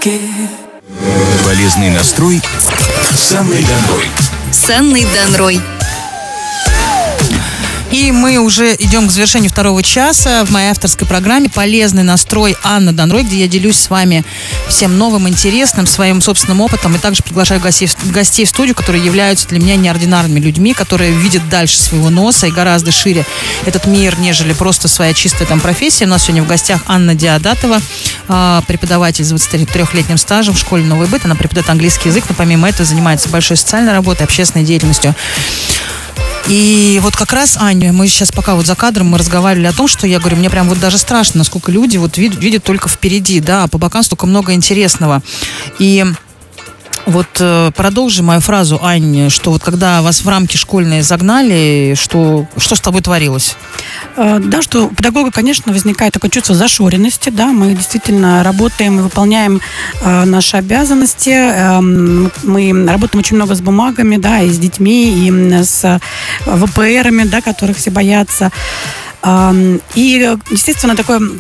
Полезный настрой с Анной Данрой. С Анной Данрой. И мы уже идем к завершению второго часа в моей авторской программе «Полезный настрой» Анны Данрой, где я делюсь с вами всем новым, интересным, своим собственным опытом. И также приглашаю гостей в студию, которые являются для меня неординарными людьми, которые видят дальше своего носа и гораздо шире этот мир, нежели просто своя чистая там профессия. У нас сегодня в гостях Анна Диадатова, преподаватель с 23-летним стажем в школе «Новый быт». Она преподает английский язык, но помимо этого занимается большой социальной работой, общественной деятельностью. И вот как раз, Аня, мы сейчас пока вот за кадром мы разговаривали о том, что я говорю, мне прям вот даже страшно, насколько люди вот видят только впереди, да, а по бокам столько много интересного. И вот продолжи мою фразу, Ань, что вот когда вас в рамки школьные загнали, что с тобой творилось? Да, что у педагога, конечно, возникает такое чувство зашоренности, да, мы действительно работаем и выполняем наши обязанности, мы работаем очень много с бумагами, да, и с детьми, и с ВПРами, да, которых все боятся. И, естественно, такое